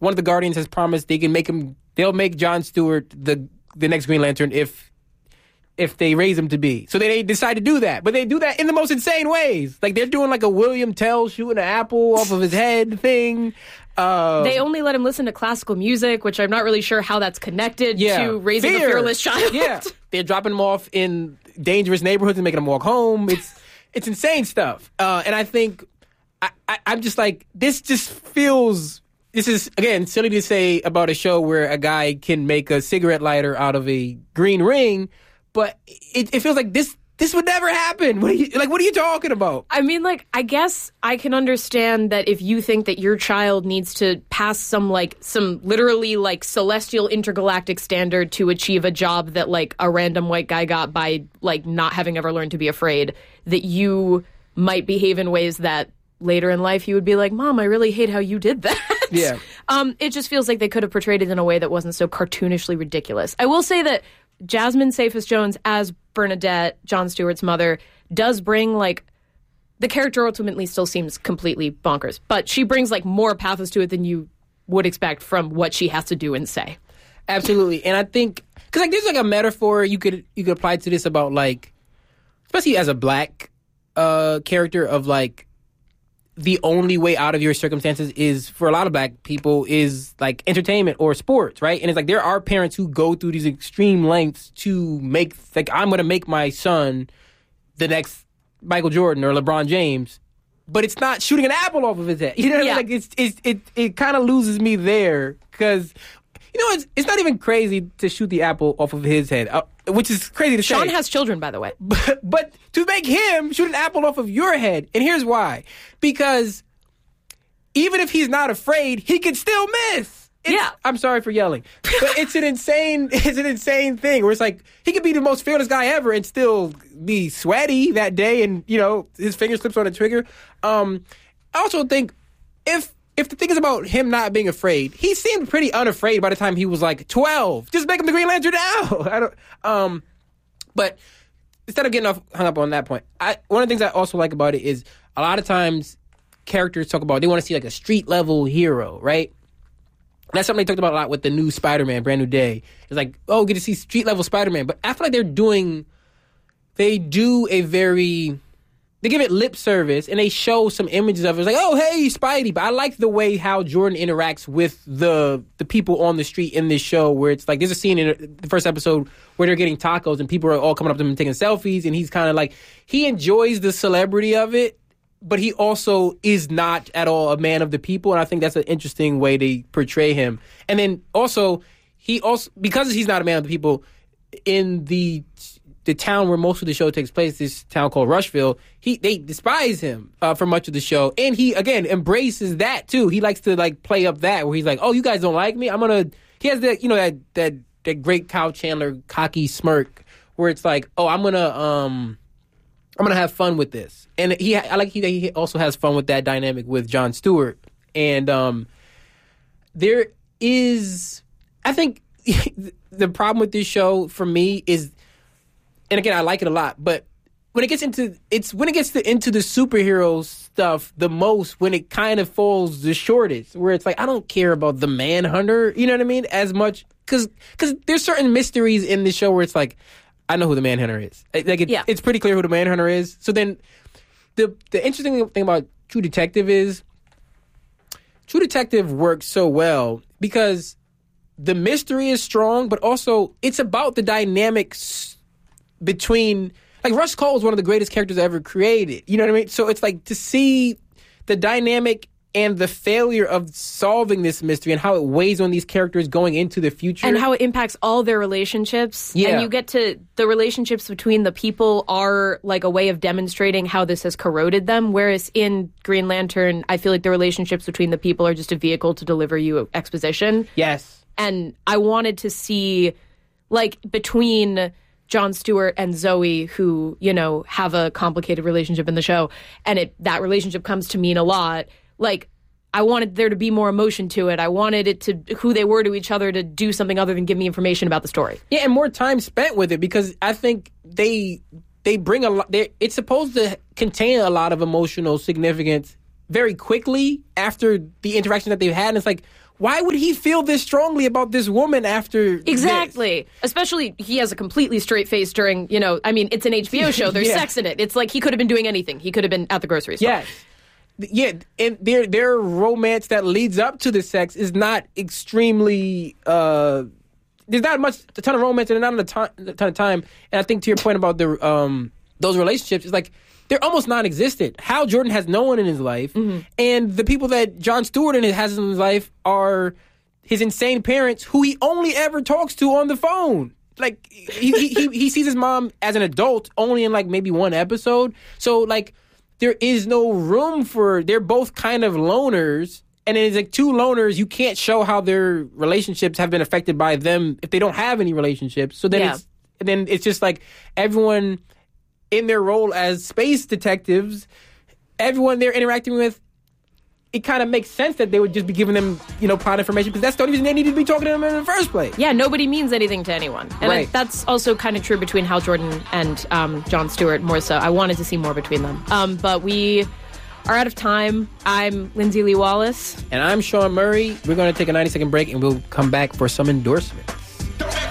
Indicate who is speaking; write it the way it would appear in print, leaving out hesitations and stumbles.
Speaker 1: one of the Guardians has promised they'll make Jon Stewart the next Green Lantern if they raise him to be. So they decide to do that. But they do that in the most insane ways. Like, they're doing like a William Tell shooting an apple off of his head thing.
Speaker 2: They only let him listen to classical music, which I'm not really sure how that's connected to raising a fearless child.
Speaker 1: Yeah. They're dropping him off in dangerous neighborhoods and making him walk home. It's insane stuff. And I think I'm just like, this is, again, silly to say about a show where a guy can make a cigarette lighter out of a green ring, but it feels like this would never happen. What are you talking about?
Speaker 2: I mean, like, I guess I can understand that if you think that your child needs to pass some literally like celestial intergalactic standard to achieve a job that like a random white guy got by like not having ever learned to be afraid, that you might behave in ways that later in life you would be like, Mom, I really hate how you did that.
Speaker 1: Yeah.
Speaker 2: It just feels like they could have portrayed it in a way that wasn't so cartoonishly ridiculous. I will say that Jasmine Cephas-Jones as Bernadette, Jon Stewart's mother, does bring, like, the character ultimately still seems completely bonkers, but she brings, like, more pathos to it than you would expect from what she has to do and say.
Speaker 1: Absolutely. And I think, because, like, there's, like, a metaphor you could apply to this about, like, especially as a black character of, like, the only way out of your circumstances is, for a lot of black people, is like entertainment or sports, right? And it's like there are parents who go through these extreme lengths to make, like, I'm going to make my son the next Michael Jordan or LeBron James, but it's not shooting an apple off of his head. You know what I mean? Like, it kind of loses me there because, you know, it's not even crazy to shoot the apple off of his head, which is crazy to say.
Speaker 2: Sean has children, by the way.
Speaker 1: But to make him shoot an apple off of your head, and here's why. Because even if he's not afraid, he can still miss. I'm sorry for yelling. But it's an insane thing where it's like he could be the most fearless guy ever and still be sweaty that day and, you know, his finger slips on the trigger. I also think if the thing is about him not being afraid, he seemed pretty unafraid by the time he was like 12. Just make him the Green Lantern now. But instead of getting hung up on that point, one of the things I also like about it is a lot of times characters talk about they want to see like a street level hero, right? And that's something they talked about a lot with the new Spider-Man, Brand New Day. It's like, oh, get to see street level Spider-Man. But I feel like they give it lip service and they show some images of it. It's like, oh, hey, Spidey. But I like the way how Jordan interacts with the people on the street in this show, where it's like, there's a scene in the first episode where they're getting tacos and people are all coming up to him and taking selfies. And he's kind of like, he enjoys the celebrity of it, but he also is not at all a man of the people. And I think that's an interesting way to portray him. And then also, because he's not a man of the people, in the town where most of the show takes place, this town called Rushville, they despise him for much of the show. And he, again, embraces that, too. He likes to, like, play up that, where he's like, oh, you guys don't like me? He has that, you know, that great Kyle Chandler cocky smirk, where it's like, oh, I'm gonna have fun with this. And he also has fun with that dynamic with Jon Stewart. And there is, I think, the problem with this show for me is, and again, I like it a lot, but when it gets into the superhero stuff the most, when it kind of falls the shortest, where it's like, I don't care about the Manhunter, you know what I mean, as much, because there's certain mysteries in the show where it's like, I know who the Manhunter is. It's pretty clear who the Manhunter is. So then the interesting thing about True Detective is True Detective works so well because the mystery is strong, but also it's about the dynamics between, like, Russ Cole is one of the greatest characters ever created. You know what I mean? So it's like to see the dynamic and the failure of solving this mystery and how it weighs on these characters going into the future.
Speaker 2: And how it impacts all their relationships. Yeah. And you get to, the relationships between the people are like a way of demonstrating how this has corroded them. Whereas in Green Lantern, I feel like the relationships between the people are just a vehicle to deliver you exposition.
Speaker 1: Yes.
Speaker 2: And I wanted to see, like, between Jon Stewart and Zoe, who, you know, have a complicated relationship in the show, and that relationship comes to mean a lot. Like, I wanted there to be more emotion to it. I wanted it to, who they were to each other, to do something other than give me information about the story.
Speaker 1: Yeah, and more time spent with it, because I think they bring a lot. It's supposed to contain a lot of emotional significance very quickly after the interaction that they've had. And it's like, why would he feel this strongly about this woman after
Speaker 2: Exactly.
Speaker 1: this?
Speaker 2: Especially, he has a completely straight face during, it's an HBO show. There's sex in it. It's like he could have been doing anything. He could have been at the grocery store.
Speaker 1: Yes. Yeah, and their romance that leads up to the sex is not extremely... there's not a ton of romance and not a ton of time. And I think to your point about those relationships, it's like they're almost non-existent. Hal Jordan has no one in his life, and the people that Jon Stewart has in his life are his insane parents, who he only ever talks to on the phone. Like he sees his mom as an adult only in like maybe one episode. So like there is no room for. They're both kind of loners. And it's like two loners, you can't show how their relationships have been affected by them if they don't have any relationships. So then it's just like everyone in their role as space detectives, everyone they're interacting with, it kind of makes sense that they would just be giving them, plot information because that's the only reason they needed to be talking to them in the first place.
Speaker 2: Yeah, nobody means anything to anyone. And that's also kind of true between Hal Jordan and Jon Stewart more so. I wanted to see more between them. But we are out of time. I'm Lindsay Lee Wallace.
Speaker 1: And I'm Sean Murray. We're going to take a 90-second break, and we'll come back for some endorsements.